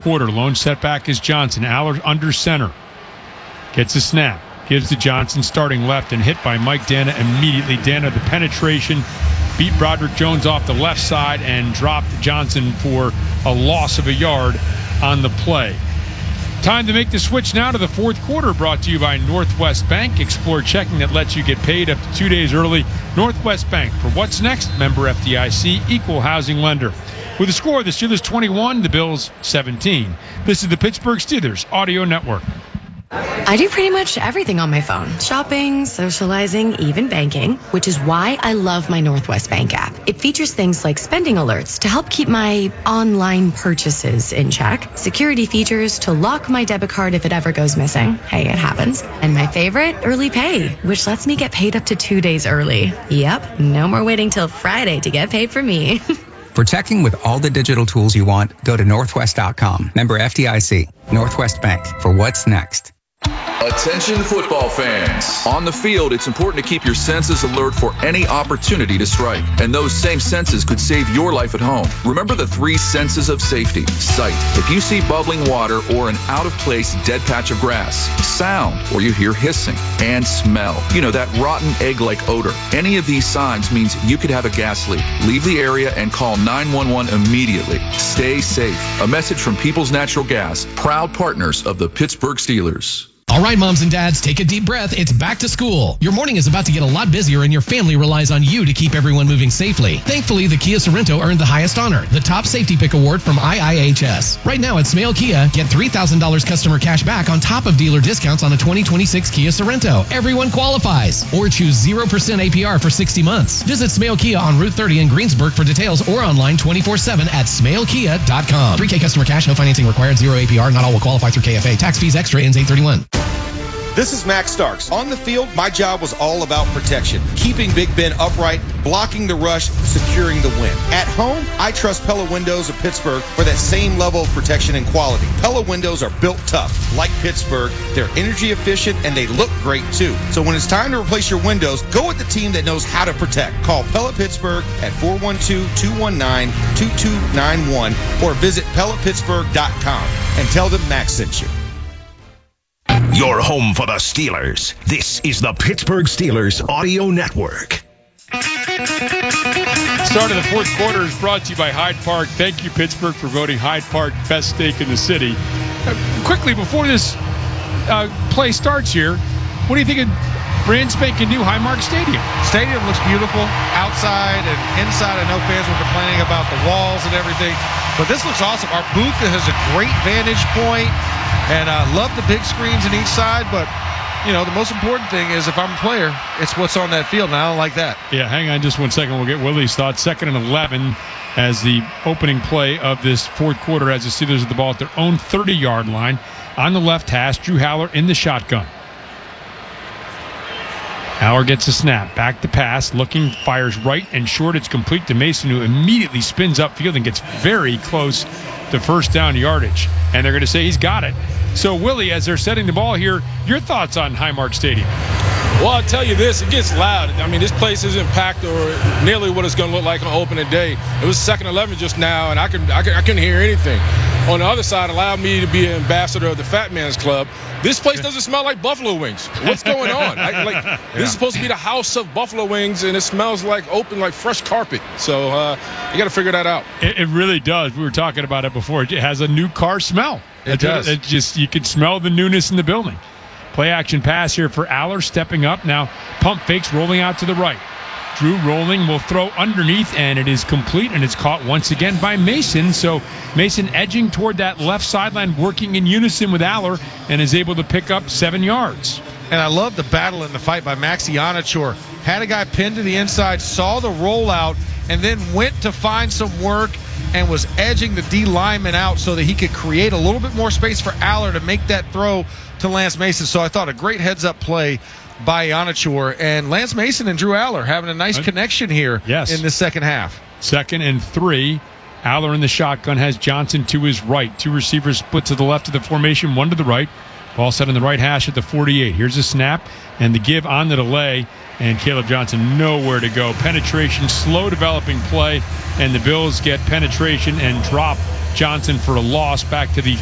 quarter. Lone setback is Johnson. Aller under center. Gets a snap. Gives to Johnson starting left and hit by Mike Dana immediately. Dana, the penetration, beat Broderick Jones off the left side and dropped Johnson for a loss of a yard on the play. Time to make the switch now to the fourth quarter, brought to you by Northwest Bank. Explore checking that lets you get paid up to 2 days early. Northwest Bank. For what's next? Member FDIC, equal housing lender. With the score, the Steelers 21, the Bills 17. This is the Pittsburgh Steelers Audio Network. I do pretty much everything on my phone. Shopping, socializing, even banking, which is why I love my Northwest Bank app. It features things like spending alerts to help keep my online purchases in check, security features to lock my debit card if it ever goes missing. Hey, it happens. And my favorite, early pay, which lets me get paid up to 2 days early. Yep, no more waiting till Friday to get paid for me. For checking with all the digital tools you want, go to Northwest.com. Member FDIC. Northwest Bank. For what's next? Attention football fans. On the field, it's important to keep your senses alert for any opportunity to strike. And those same senses could save your life at home. Remember the 3 senses of safety. Sight. If you see bubbling water or an out-of-place dead patch of grass. Sound, or you hear hissing. And smell. You know, that rotten egg-like odor. Any of these signs means you could have a gas leak. Leave the area and call 911 immediately. Stay safe. A message from People's Natural Gas, proud partners of the Pittsburgh Steelers. All right, moms and dads, take a deep breath. It's back to school. Your morning is about to get a lot busier, and your family relies on you to keep everyone moving safely. Thankfully, the Kia Sorento earned the highest honor, the Top Safety Pick Award from IIHS. Right now at Smale Kia, get $3,000 customer cash back on top of dealer discounts on a 2026 Kia Sorento. Everyone qualifies. Or choose 0% APR for 60 months. Visit Smale Kia on Route 30 in Greensburg for details or online 24/7 at smalekia.com. 3K customer cash, no financing required, 0 APR. Not all will qualify through KFA. Tax fees extra, ends 8/31. This is Max Starks. On the field, my job was all about protection, keeping Big Ben upright, blocking the rush, securing the win. At home, I trust Pella Windows of Pittsburgh for that same level of protection and quality. Pella Windows are built tough, like Pittsburgh. They're energy efficient, and they look great, too. So when it's time to replace your windows, go with the team that knows how to protect. Call Pella Pittsburgh at 412-219-2291 or visit PellaPittsburgh.com and tell them Max sent you. Your home for the Steelers. This is the Pittsburgh Steelers Audio Network. Start of the fourth quarter is brought to you by Hyde Park. Thank you, Pittsburgh, for voting Hyde Park best steak in the city. Quickly, before this play starts here, what do you think of brand spanking new Highmark Stadium? Stadium looks beautiful outside and inside. I know fans were complaining about the walls and everything, but this looks awesome. Our booth has a great vantage point. And I love the big screens on each side, but, you know, the most important thing is if I'm a player, it's what's on that field, and I don't like that. Yeah, hang on just 1 second. We'll get Willie's thoughts. 2nd and 11 as the opening play of this fourth quarter as the Steelers have the ball at their own 30-yard line. On the left hash, Drew Haller in the shotgun. Haller gets a snap. Back to pass. Looking, fires right and short. It's complete to Mason, who immediately spins upfield and gets very close to first down yardage. And they're going to say he's got it. So, Willie, as they're setting the ball here, your thoughts on Highmark Stadium? Well, I'll tell you this, it gets loud. I mean, this place isn't packed or nearly what it's going to look like on opening day. It was 2nd and 11 just now, and I couldn't hear anything. On the other side, allowed me to be an ambassador of the Fat Man's Club. This place doesn't smell like buffalo wings. What's going on? This is supposed to be the house of buffalo wings, and it smells like open, like fresh carpet. So you got to figure that out. It really does. We were talking about it before. It has a new car smell. It does. It just, you can smell the newness in the building. Play action pass here for Aller, stepping up. Now pump fakes, rolling out to the right. Drew rolling, will throw underneath, and it is complete, and it's caught once again by Mason. So Mason edging toward that left sideline, working in unison with Aller, and is able to pick up 7 yards. And I love the battle and the fight by Maxi Onachor. Had a guy pinned to the inside, saw the rollout, and then went to find some work and was edging the D lineman out so that he could create a little bit more space for Aller to make that throw to Lance Mason. So I thought a great heads-up play by Onachor. And Lance Mason and Drew Aller having a nice connection here in the second half. 2nd and 3. Aller in the shotgun has Johnson to his right. 2 receivers split to the left of the formation, 1 to the right. Ball set in the right hash at the 48. Here's a snap and the give on the delay. And Caleb Johnson nowhere to go. Penetration, slow developing play. And the Bills get penetration and drop Johnson for a loss back to the